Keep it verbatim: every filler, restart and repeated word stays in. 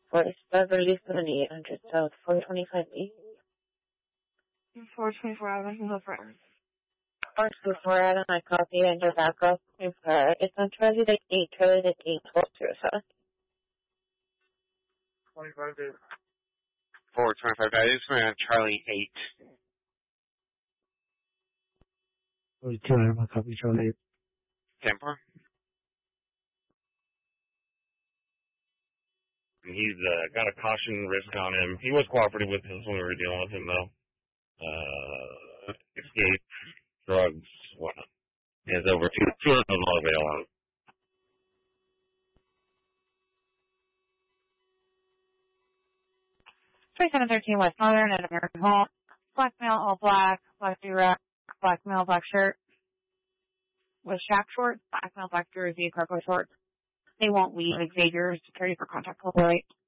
for Beverly seventy-eight hundred South, four twenty-five B. four twenty-four Avenue, Hillfront. four twenty-four Adam, I copy and your backup. Uh, it's on Charlie Lake eight, Charlie Lake eight, twelve zero seven. twenty-five days. four twenty-five days, we're on Charlie eight. forty-two Adam, I copy Charlie eight. Temper. He's uh, got a caution risk on him. He was cooperative with us when we were dealing with him, though. Uh, escape, drugs, whatnot. He has over two hundred dollars bail on him. twenty-seven thirteen West Northern at American Home. Black male, all black, black do-rag, black male, black shirt with shack shorts, black male, black jersey, cargo shorts. They won't leave Xavier's security for contact level right.